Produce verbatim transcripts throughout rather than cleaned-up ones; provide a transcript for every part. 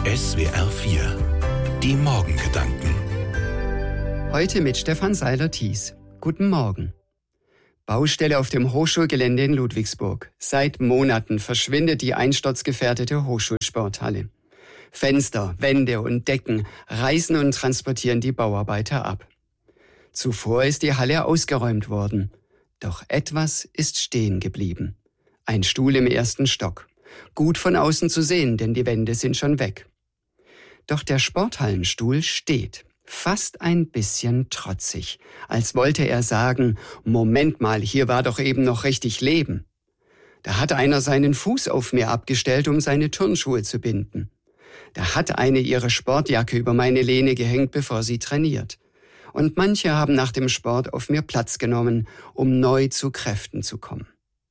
S W R vier. Die Morgengedanken. Heute mit Stefan Seiler-Thies. Guten Morgen. Baustelle auf dem Hochschulgelände in Ludwigsburg. Seit Monaten verschwindet die einsturzgefährdete Hochschulsporthalle. Fenster, Wände und Decken reißen und transportieren die Bauarbeiter ab. Zuvor ist die Halle ausgeräumt worden. Doch etwas ist stehen geblieben. Ein Stuhl im ersten Stock. Gut von außen zu sehen, denn die Wände sind schon weg. Doch der Sporthallenstuhl steht. Fast ein bisschen trotzig, als wollte er sagen, Moment mal, hier war doch eben noch richtig Leben. Da hat einer seinen Fuß auf mir abgestellt, um seine Turnschuhe zu binden. Da hat eine ihre Sportjacke über meine Lehne gehängt, bevor sie trainiert. Und manche haben nach dem Sport auf mir Platz genommen, um neu zu Kräften zu kommen.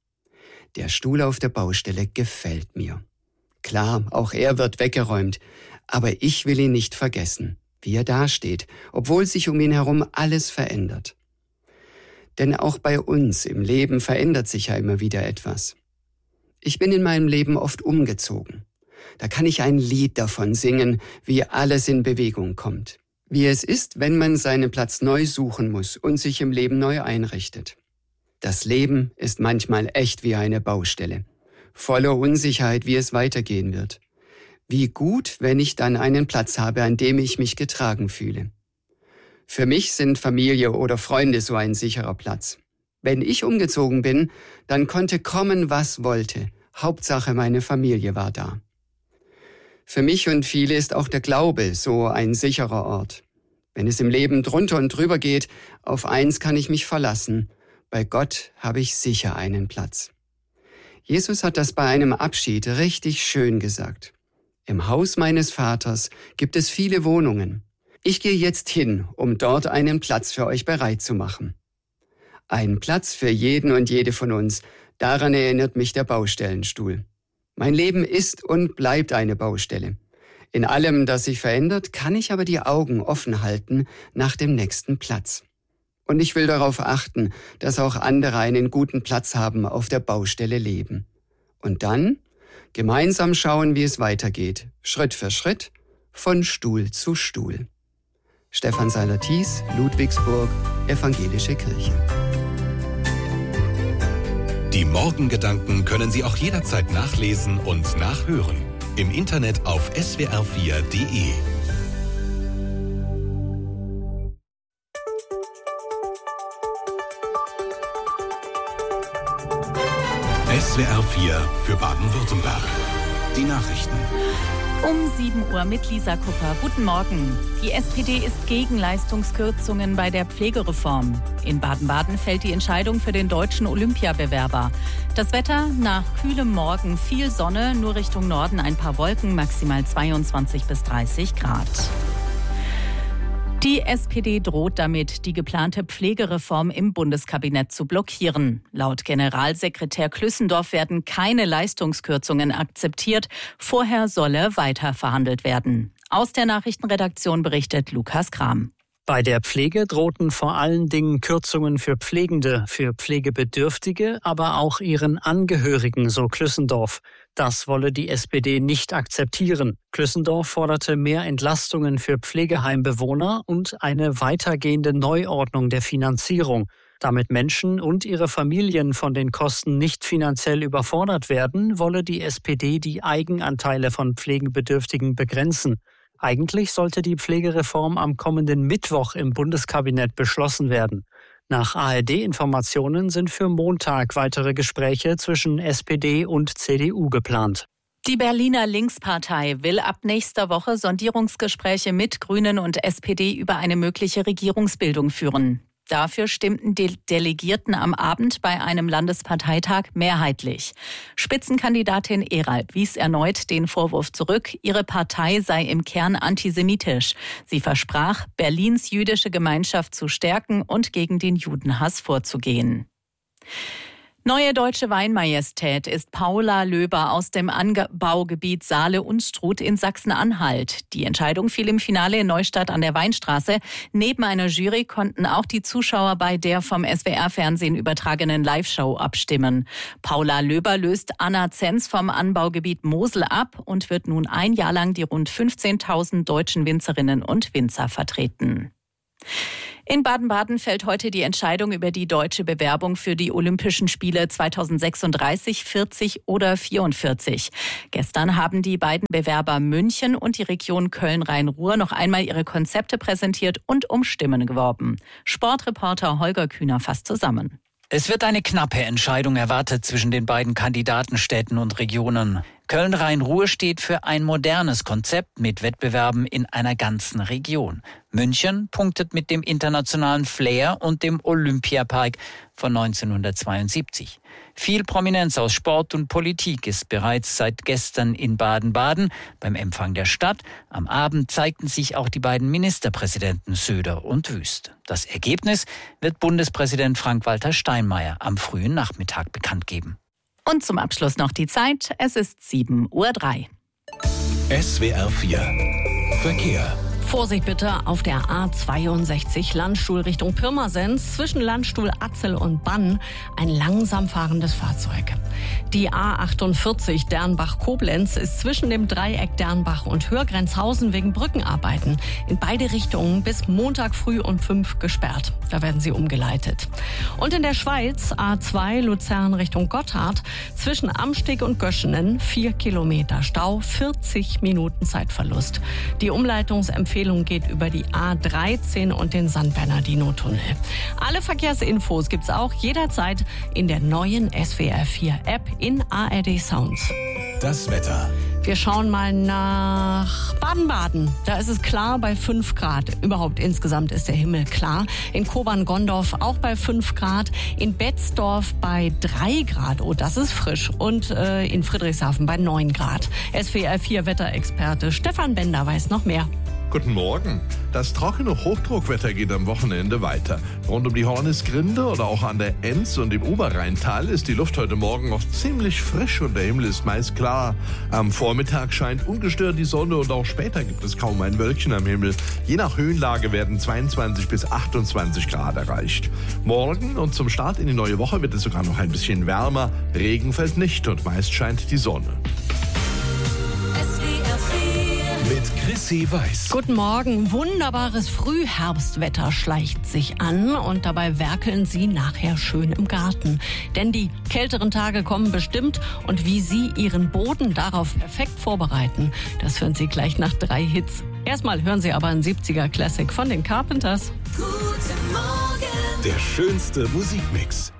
Der Stuhl auf der Baustelle gefällt mir. Klar, auch er wird weggeräumt, aber ich will ihn nicht vergessen. Wie er dasteht, obwohl sich um ihn herum alles verändert. Denn auch bei uns im Leben verändert sich ja immer wieder etwas. Ich bin in meinem Leben oft umgezogen. Da kann ich ein Lied davon singen, wie alles in Bewegung kommt. Wie es ist, wenn man seinen Platz neu suchen muss und sich im Leben neu einrichtet. Das Leben ist manchmal echt wie eine Baustelle, voller Unsicherheit, wie es weitergehen wird. Wie gut, wenn ich dann einen Platz habe, an dem ich mich getragen fühle. Für mich sind Familie oder Freunde so ein sicherer Platz. Wenn ich umgezogen bin, dann konnte kommen, was wollte. Hauptsache, meine Familie war da. Für mich und viele ist auch der Glaube so ein sicherer Ort. Wenn es im Leben drunter und drüber geht, auf eins kann ich mich verlassen. Bei Gott habe ich sicher einen Platz. Jesus hat das bei einem Abschied richtig schön gesagt. Im Haus meines Vaters gibt es viele Wohnungen. Ich gehe jetzt hin, um dort einen Platz für euch bereit zu machen. Ein Platz für jeden und jede von uns, daran erinnert mich der Baustellenstuhl. Mein Leben ist und bleibt eine Baustelle. In allem, das sich verändert, kann ich aber die Augen offen halten nach dem nächsten Platz. Und ich will darauf achten, dass auch andere einen guten Platz haben, auf der Baustelle leben. Und dann gemeinsam schauen, wie es weitergeht, Schritt für Schritt, von Stuhl zu Stuhl. Stefan Seiler-Thies, Ludwigsburg, Evangelische Kirche. Die Morgengedanken können Sie auch jederzeit nachlesen und nachhören. Im Internet auf S W R vier Punkt D E. S W R vier für Baden-Württemberg. Die Nachrichten. Um sieben Uhr mit Lisa Kupper. Guten Morgen. Die S P D ist gegen Leistungskürzungen bei der Pflegereform. In Baden-Baden fällt die Entscheidung für den deutschen Olympiabewerber. Das Wetter nach kühlem Morgen, viel Sonne, nur Richtung Norden ein paar Wolken, maximal zweiundzwanzig bis dreißig Grad. Die S P D droht damit, die geplante Pflegereform im Bundeskabinett zu blockieren. Laut Generalsekretär Klüssendorf werden keine Leistungskürzungen akzeptiert. Vorher solle weiter verhandelt werden. Aus der Nachrichtenredaktion berichtet Lukas Kram. Bei der Pflege drohten vor allen Dingen Kürzungen für Pflegende, für Pflegebedürftige, aber auch ihren Angehörigen, so Klüssendorf. Das wolle die S P D nicht akzeptieren. Klüssendorf forderte mehr Entlastungen für Pflegeheimbewohner und eine weitergehende Neuordnung der Finanzierung. Damit Menschen und ihre Familien von den Kosten nicht finanziell überfordert werden, wolle die S P D die Eigenanteile von Pflegebedürftigen begrenzen. Eigentlich sollte die Pflegereform am kommenden Mittwoch im Bundeskabinett beschlossen werden. Nach A R D-Informationen sind für Montag weitere Gespräche zwischen S P D und C D U geplant. Die Berliner Linkspartei will ab nächster Woche Sondierungsgespräche mit Grünen und S P D über eine mögliche Regierungsbildung führen. Dafür stimmten die Delegierten am Abend bei einem Landesparteitag mehrheitlich. Spitzenkandidatin Eralb wies erneut den Vorwurf zurück, ihre Partei sei im Kern antisemitisch. Sie versprach, Berlins jüdische Gemeinschaft zu stärken und gegen den Judenhass vorzugehen. Neue deutsche Weinmajestät ist Paula Löber aus dem Anbaugebiet Saale-Unstrut in Sachsen-Anhalt. Die Entscheidung fiel im Finale in Neustadt an der Weinstraße. Neben einer Jury konnten auch die Zuschauer bei der vom S W R-Fernsehen übertragenen Live-Show abstimmen. Paula Löber löst Anna Zenz vom Anbaugebiet Mosel ab und wird nun ein Jahr lang die rund fünfzehntausend deutschen Winzerinnen und Winzer vertreten. In Baden-Baden fällt heute die Entscheidung über die deutsche Bewerbung für die Olympischen Spiele zweitausendsechsunddreißig, vierzig oder vierundvierzig. Gestern haben die beiden Bewerber München und die Region Köln-Rhein-Ruhr noch einmal ihre Konzepte präsentiert und um Stimmen geworben. Sportreporter Holger Kühner fasst zusammen. Es wird eine knappe Entscheidung erwartet zwischen den beiden Kandidatenstädten und Regionen. Köln-Rhein-Ruhr steht für ein modernes Konzept mit Wettbewerben in einer ganzen Region. München punktet mit dem internationalen Flair und dem Olympiapark von neunzehnhundertzweiundsiebzig. Viel Prominenz aus Sport und Politik ist bereits seit gestern in Baden-Baden beim Empfang der Stadt. Am Abend zeigten sich auch die beiden Ministerpräsidenten Söder und Wüst. Das Ergebnis wird Bundespräsident Frank-Walter Steinmeier am frühen Nachmittag bekannt geben. Und zum Abschluss noch die Zeit. Es ist sieben Uhr drei. S W R vier Verkehr. Vorsicht bitte auf der A zweiundsechzig Landstuhl Richtung Pirmasens zwischen Landstuhl Atzel und Bann ein langsam fahrendes Fahrzeug. Die A achtundvierzig Dernbach-Koblenz ist zwischen dem Dreieck Dernbach und Hörgrenzhausen wegen Brückenarbeiten in beide Richtungen bis Montag früh um fünf gesperrt. Da werden sie umgeleitet. Und in der Schweiz A zwei Luzern Richtung Gotthard zwischen Amsteg und Göschenen vier Kilometer Stau, vierzig Minuten Zeitverlust. Die Umleitungsempfehlung geht über die A dreizehn und den San Bernardino-Tunnel. Alle Verkehrsinfos gibt's auch jederzeit in der neuen S W R vier App in A R D Sounds. Das Wetter. Wir schauen mal nach Baden-Baden. Da ist es klar bei fünf Grad. Überhaupt insgesamt ist der Himmel klar. In Kobern-Gondorf auch bei fünf Grad. In Betzdorf bei drei Grad. Oh, das ist frisch. Und äh, in Friedrichshafen bei neun Grad. S W R vier Wetterexperte Stefan Bender weiß noch mehr. Guten Morgen. Das trockene Hochdruckwetter geht am Wochenende weiter. Rund um die Hornisgrinde oder auch an der Enz und im Oberrheintal ist die Luft heute Morgen noch ziemlich frisch und der Himmel ist meist klar. Am Vormittag scheint ungestört die Sonne und auch später gibt es kaum ein Wölkchen am Himmel. Je nach Höhenlage werden zweiundzwanzig bis achtundzwanzig Grad erreicht. Morgen und zum Start in die neue Woche wird es sogar noch ein bisschen wärmer. Regen fällt nicht und meist scheint die Sonne. Mit Chrissy Weiß. Guten Morgen. Wunderbares Frühherbstwetter schleicht sich an und dabei werkeln Sie nachher schön im Garten. Denn die kälteren Tage kommen bestimmt und wie Sie Ihren Boden darauf perfekt vorbereiten, das hören Sie gleich nach drei Hits. Erstmal hören Sie aber einen siebziger Classic von den Carpenters. Guten Morgen. Der schönste Musikmix.